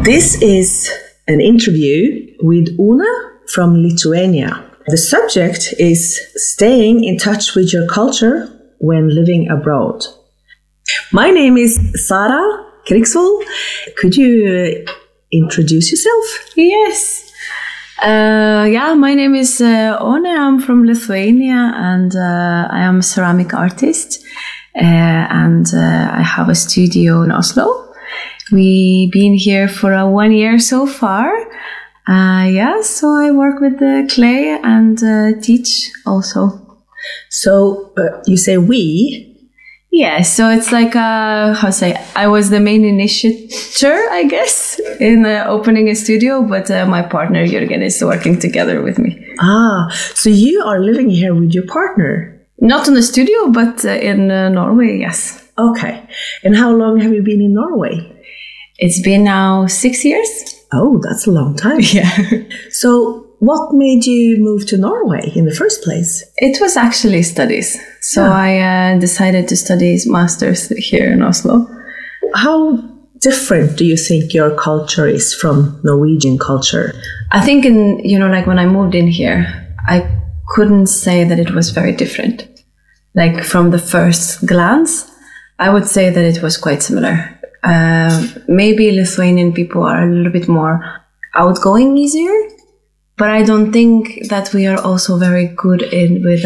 This is an interview with Una from Lithuania. The subject is staying in touch with your culture when living abroad. My name is Sara Krigsvold. Could you introduce yourself? Yes. My name is Ona. I'm from Lithuania and I am a ceramic artist. And I have a studio in Oslo. We've been here for 1 year so far. So I work with the clay and teach also. So you say we? Yeah, so it's like, I was the main initiator, I guess, in opening a studio, but my partner Jürgen is working together with me. So you are living here with your partner? Not in the studio, but in Norway, yes. Okay. And how long have you been in Norway? It's been now 6 years. Oh, that's a long time. Yeah. So what made you move to Norway in the first place? It was actually studies. So I decided to study master's here in Oslo. How different do you think your culture is from Norwegian culture? I think when I moved in here, I couldn't say that it was very different. Like from the first glance, I would say that it was quite similar. Maybe Lithuanian people are a little bit more outgoing, easier, but I don't think that we are also very good with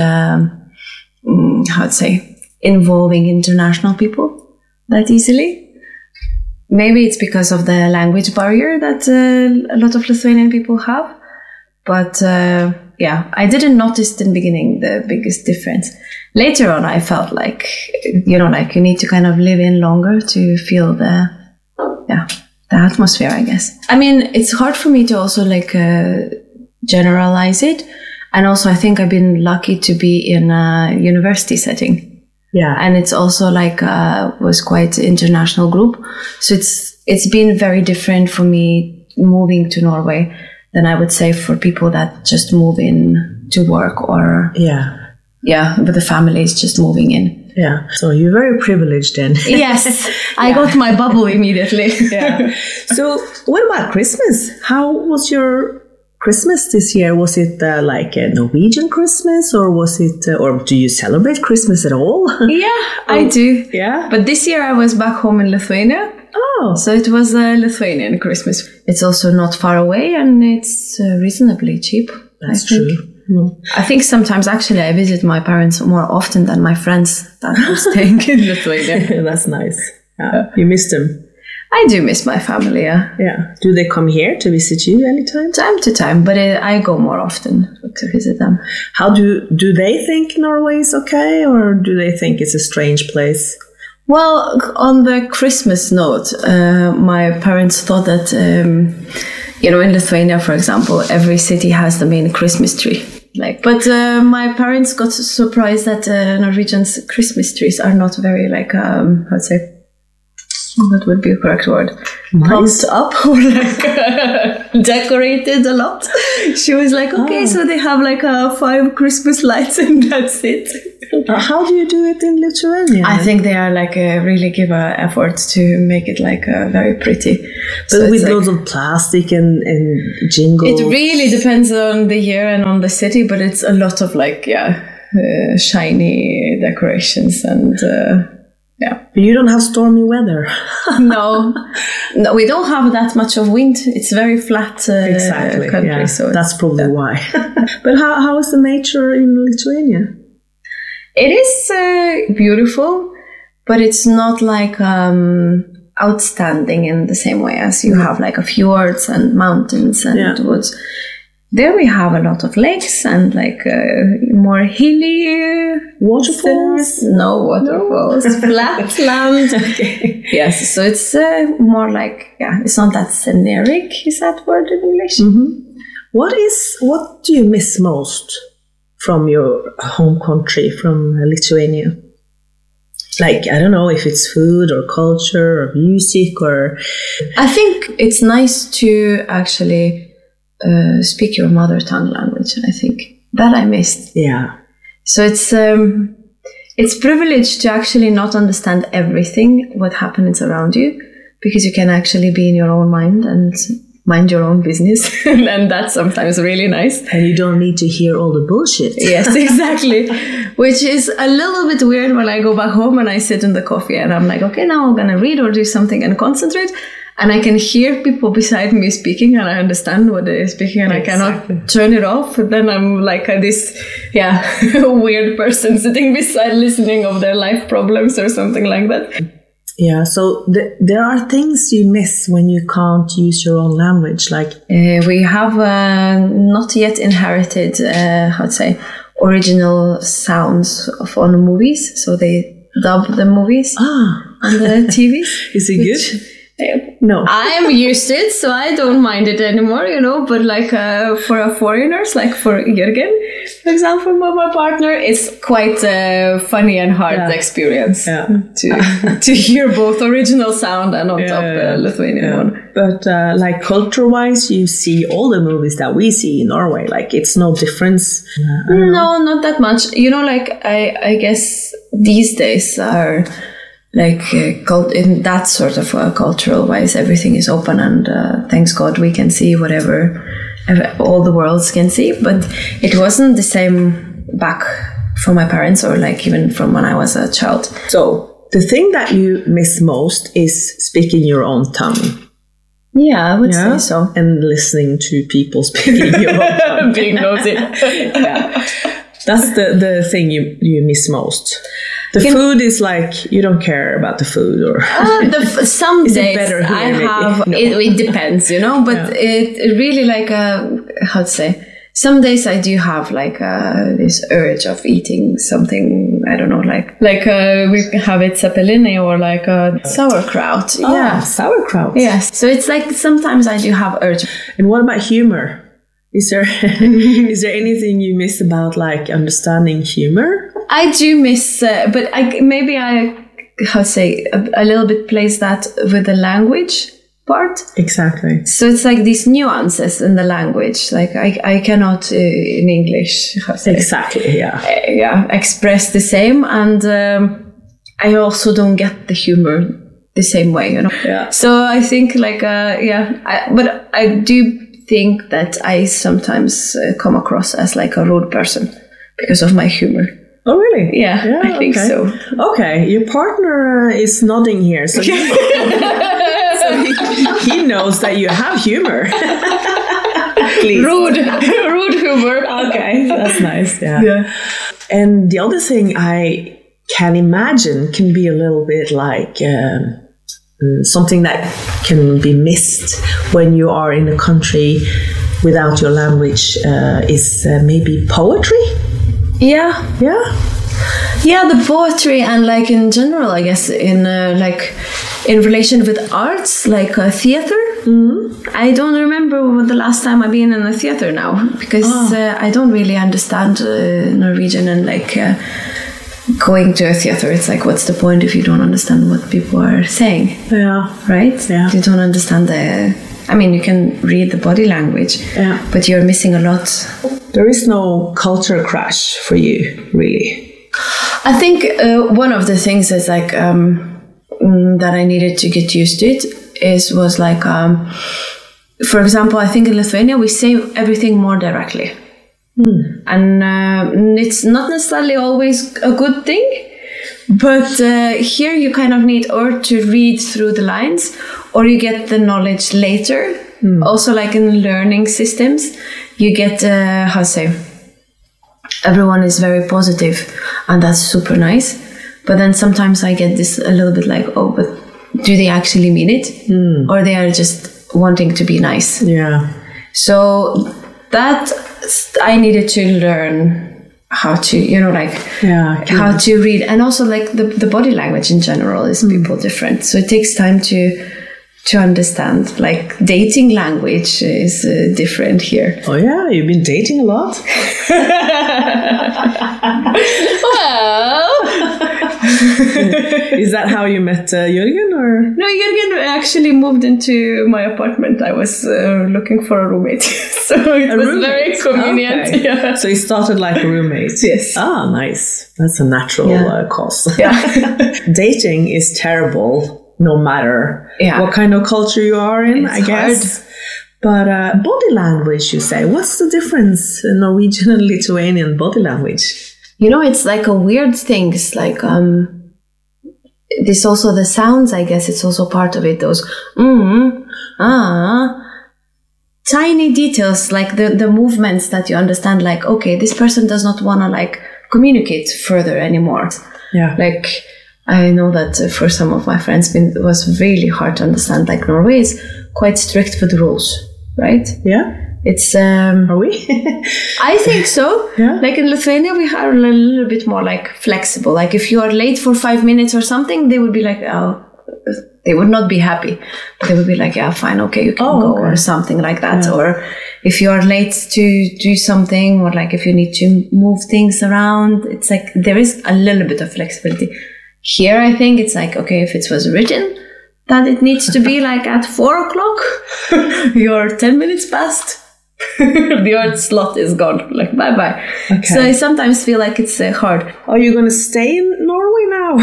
involving international people that easily. Maybe it's because of the language barrier that a lot of Lithuanian people have, but I didn't notice in the beginning the biggest difference. Later on, I felt like, you need to kind of live in longer to feel the atmosphere, I guess. I mean, it's hard for me to also generalize it. And also, I think I've been lucky to be in a university setting. Yeah. And it's also was quite an international group. So it's been very different for me moving to Norway than I would say for people that just move in to work or... with the families just moving in. Yeah, so you're very privileged then. Yes, I got my bubble immediately. Yeah. So what about Christmas? How was your Christmas this year? Was it like a Norwegian Christmas or was it, or do you celebrate Christmas at all? Yeah, I do. Yeah. But this year I was back home in Lithuania. Oh. So it was a Lithuanian Christmas. It's also not far away and it's reasonably cheap. That's true. I think sometimes actually I visit my parents more often than my friends that are staying in Lithuania. That's nice. Yeah. You miss them? I do miss my family, yeah. Yeah. Do they come here to visit you anytime? Time to time, but I go more often to visit them. How do they think Norway is okay or do they think it's a strange place? Well, on the Christmas note, my parents thought that, in Lithuania, for example, every city has the main Christmas tree. But my parents got surprised that Norwegians' Christmas trees are not very what would be a correct word? Pumped up or decorated a lot. She was like, okay, so they have 5 Christmas lights and that's it. How do you do it in Lithuania? I think they are really give effort to make it very pretty. But so with loads of plastic and jingles. It really depends on the year and on the city, but it's a lot of shiny decorations and But you don't have stormy weather. No, we don't have that much of wind. It's very flat country. Yeah. So that's probably why. But how is the nature in Lithuania? It is beautiful, but it's not outstanding in the same way as you have fjords and mountains and woods. There we have a lot of lakes and more hilly waterfalls. No waterfalls, flat land. Okay. Yes, so it's more it's not that scenic. Is that word in English? Mm-hmm. What do you miss most from your home country, from Lithuania? I don't know if it's food or culture or music or... I think it's nice to actually speak your mother tongue language. I think that I missed. Yeah. So it's privileged to actually not understand everything what happens around you, because you can actually be in your own mind and mind your own business. And that's sometimes really nice. And you don't need to hear all the bullshit. Yes, exactly. Which is a little bit weird when I go back home and I sit in the coffee and I'm like, okay, now I'm going to read or do something and concentrate. And I can hear people beside me speaking and I understand what they're speaking and exactly. I cannot turn it off. Then I'm like this, weird person sitting beside listening of their life problems or something like that. Yeah, so there are things you miss when you can't use your own language. Like we have not yet inherited, original sounds on movies. So they dub the movies on the TVs. Is it good? No, I'm used to it, so I don't mind it anymore, But like for a foreigners, like for Jürgen, for example, my partner, it's quite a funny and hard experience to hear both original sound and on top Lithuanian one. But like culture-wise, you see all the movies that we see in Norway. Like it's no difference. No, not that much. I guess these days are. Like in that sort of cultural wise, everything is open and thanks God we can see whatever all the worlds can see. But it wasn't the same back for my parents or like even from when I was a child. So the thing that you miss most is speaking your own tongue. Yeah, I would say so. And listening to people speaking your own tongue. Being nosy. That's the thing you miss most. The food is like, you don't care about the food or... some days better here, I have... No. It depends, but it really like, how to say... Some days I do have like this urge of eating something, I don't know, like we have it zeppelini or like sauerkraut. Oh, sauerkraut. Yes. So it's like sometimes I do have urge. And what about humor? Is there anything you miss about like understanding humor? I do miss, but how to say, a little bit place that with the language part. Exactly. So it's like these nuances in the language. Like I cannot in English. How to say, exactly. Yeah. Express the same, and I also don't get the humor the same way. Yeah. So I think like but I do think that I sometimes come across as like a rude person because of my humor. Oh, really? Yeah, I think so. Okay, your partner is nodding here, so, so he knows that you have humor. Please. Rude humor. Okay, that's nice. Yeah. And the other thing I can imagine can be a little bit like... something that can be missed when you are in a country without your language is maybe poetry. Yeah, the poetry and like in general, I guess in relation with arts, like theater. Mm-hmm. I don't remember the last time I've been in a theater now because I don't really understand Norwegian and like. Going to a theater, it's like, what's the point if you don't understand what people are saying? Yeah. Right? Yeah. You don't understand you can read the body language, but you're missing a lot. There is no culture crash for you, really. I think one of the things is like, that I needed to get used to was like, for example, I think in Lithuania, we say everything more directly. And it's not necessarily always a good thing, but here you kind of need or to read through the lines or you get the knowledge later. Also like in learning systems, you get, everyone is very positive and that's super nice. But then sometimes I get this a little bit like, oh, but do they actually mean it? Or they are just wanting to be nice? Yeah. So that I needed to learn how to, how to read. And also like the body language in general is people different. So it takes time to understand. Like dating language is different here. Oh yeah, you've been dating a lot? Well... Is that how you met Jürgen or? No, Jürgen actually moved into my apartment. I was looking for a roommate. So it was very convenient. Okay. Yeah. So you started like a roommate? Yes. Ah, nice. That's a natural cause. Yeah. Dating is terrible no matter Yeah. what kind of culture you are in, It's I guess. But body language, you say. What's the difference in Norwegian and Lithuanian body language? You know, it's like a weird thing. It's like, this also the sounds, I guess it's also part of it. Those, tiny details, like the movements that you understand, like, okay, this person does not want to like communicate further anymore. Yeah. Like, I know that for some of my friends, it was really hard to understand. Like, Norway is quite strict with rules, right? Yeah. It's Are we? I think so. Yeah. Like in Lithuania, we are a little bit more like flexible. Like if you are late for 5 minutes or something, they would be like, oh, they would not be happy. But they would be like, yeah, fine, okay, you can go or something like that. Yeah. Or if you are late to do something, or like if you need to move things around, it's like there is a little bit of flexibility. Here, I think it's like, okay, if it was written that it needs to be like at 4 o'clock, you're 10 minutes past. The art slot is gone. Like, bye-bye. Okay. So I sometimes feel like it's hard. Are you going to stay in Norway now?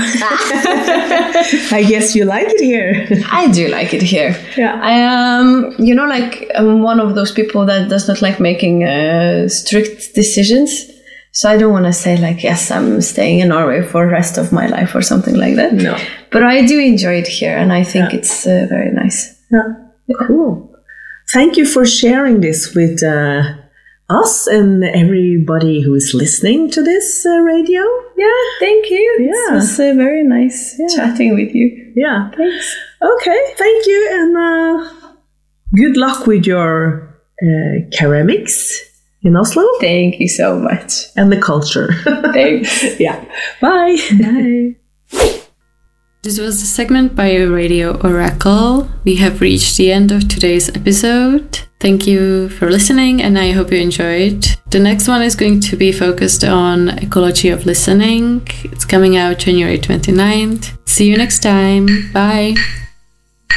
I guess you like it here. I do like it here. Yeah. I am, you know, like I'm one of those people that does not like making strict decisions. So I don't want to say like, yes, I'm staying in Norway for the rest of my life or something like that. No. But I do enjoy it here, and I think it's very nice. Yeah. Cool. Thank you for sharing this with us and everybody who is listening to this radio. Yeah, thank you. Yeah. It was very nice chatting with you. Yeah. Thanks. Okay. Thank you, and good luck with your ceramics in Oslo. Thank you so much. And the culture. Thanks. Yeah. Bye. Bye. This was the segment by Radio Oracle. We have reached the end of today's episode. Thank you for listening, and I hope you enjoyed. The next one is going to be focused on ecology of listening. It's coming out January 29th. See you next time. Bye.